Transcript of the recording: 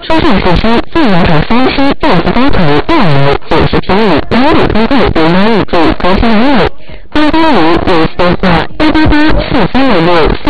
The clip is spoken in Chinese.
车上信息，自由塔山西电子高层2楼90平米1里公寓独楼入住，隔间1位，8800548884366